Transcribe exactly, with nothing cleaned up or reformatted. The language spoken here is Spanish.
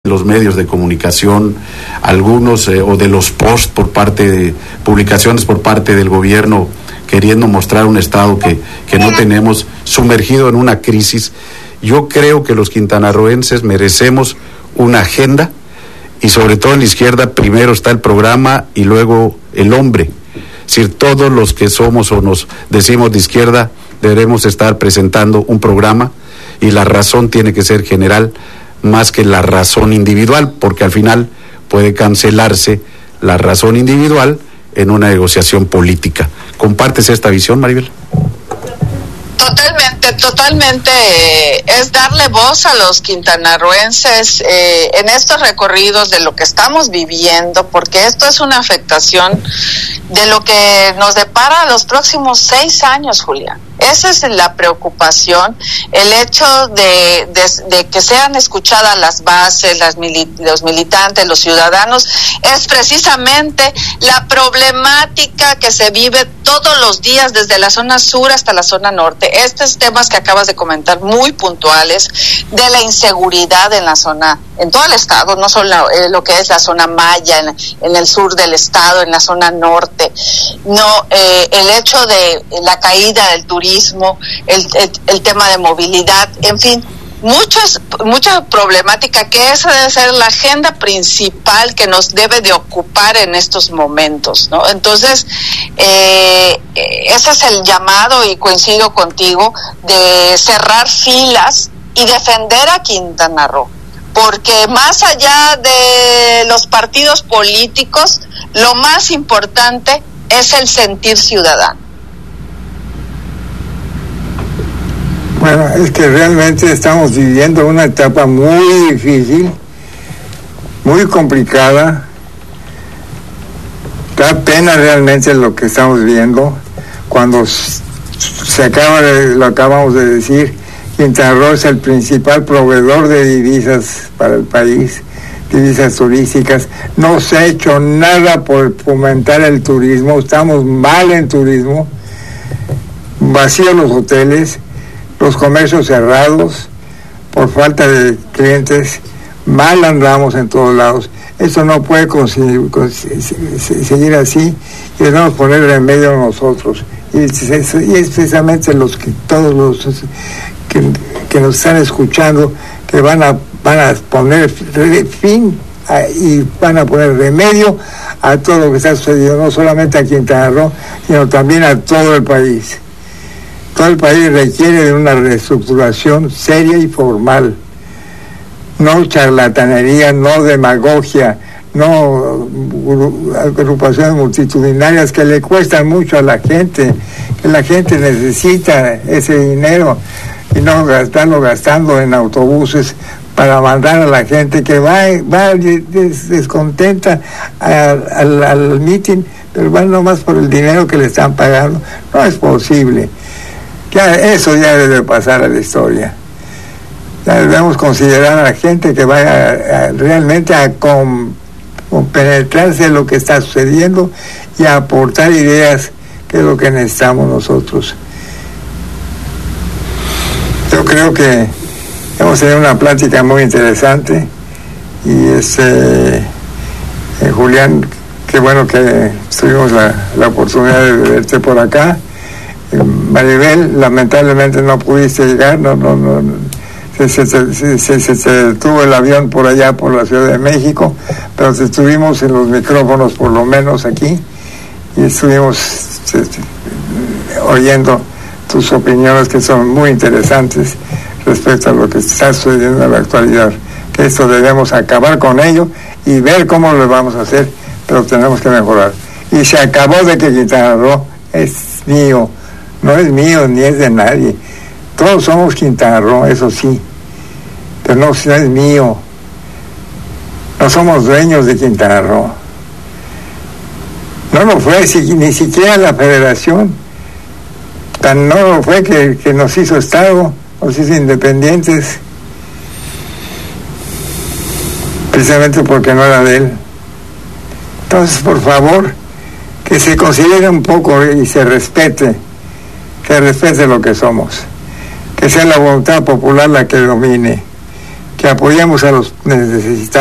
los medios de comunicación, algunos eh, o de los posts por parte de publicaciones por parte del gobierno queriendo mostrar un estado que, que no tenemos, sumergido en una crisis. Yo creo que los quintanarroenses merecemos una agenda, y sobre todo en la izquierda primero está el programa y luego el hombre. Es decir, todos los que somos o nos decimos de izquierda deberemos estar presentando un programa, y la razón tiene que ser general más que la razón individual, porque al final puede cancelarse la razón individual en una negociación política. ¿Compartes esta visión, Maribel? Totalmente, totalmente. Eh, es darle voz a los quintanarroenses eh, en estos recorridos de lo que estamos viviendo, porque esto es una afectación de lo que nos depara los próximos seis años, Julián. Esa es la preocupación, el hecho de, de, de que sean escuchadas las bases, las mili, los militantes, los ciudadanos, es precisamente la problemática que se vive todos los días desde la zona sur hasta la zona norte. Estos temas que acabas de comentar, muy puntuales, de la inseguridad en la zona, en todo el estado, no solo eh, lo que es la zona maya, en, en el sur del estado, en la zona norte, no, eh, el hecho de la caída del turismo, El, el, el tema de movilidad, en fin, muchas, mucha problemática, que esa debe ser la agenda principal que nos debe de ocupar en estos momentos, ¿no? Entonces, eh, ese es el llamado, y coincido contigo, de cerrar filas y defender a Quintana Roo, porque más allá de los partidos políticos, lo más importante es el sentir ciudadano. Bueno, es que realmente estamos viviendo una etapa muy difícil, muy complicada. Da pena realmente lo que estamos viendo. Cuando se acaba de, lo acabamos de decir, Quintana Roo es el principal proveedor de divisas para el país, divisas turísticas. No se ha hecho nada por fomentar el turismo, estamos mal en turismo, vacíos los hoteles, los comercios cerrados por falta de clientes, mal andamos en todos lados. Eso no puede conseguir, conseguir, seguir así, y debemos poner remedio nosotros. Y, y es precisamente los que todos los que, que nos están escuchando, que van a van a poner fin a, y van a poner remedio a todo lo que está sucediendo, no solamente a Quintana Roo, sino también a todo el país. Todo el país requiere de una reestructuración seria y formal, no charlatanería, no demagogia, no agrupaciones multitudinarias que le cuestan mucho a la gente, que la gente necesita ese dinero, y no gastarlo gastando en autobuses para mandar a la gente que va, va des, descontenta al, al, al meeting, pero va nomás por el dinero que le están pagando. No es posible. Ya, eso ya debe pasar a la historia. Ya debemos considerar a la gente que vaya a, a, realmente a com, penetrarse en lo que está sucediendo y a aportar ideas, que es lo que necesitamos nosotros. Yo creo que hemos tenido una plática muy interesante, y este eh, Julián, qué bueno que tuvimos la, la oportunidad de verte por acá. Maribel, lamentablemente no pudiste llegar, no, no, no, se, se, se, se, se, se detuvo el avión por allá, por la Ciudad de México, pero estuvimos en los micrófonos, por lo menos aquí, y estuvimos se, se, oyendo tus opiniones, que son muy interesantes respecto a lo que está sucediendo en la actualidad, que esto debemos acabar con ello y ver cómo lo vamos a hacer, pero tenemos que mejorar. Y se acabó de que Quintana Roo es mío. No es mío ni es de nadie. Todos somos Quintana Roo, eso sí, pero no, no es mío. No somos dueños de Quintana Roo. No lo fue si, ni siquiera la federación. Tan no lo fue que, que nos hizo Estado, nos hizo independientes, precisamente porque no era de él. Entonces, por favor, que se considere un poco y se respete, que respete lo que somos, que sea la voluntad popular la que domine, que apoyemos a los necesitados.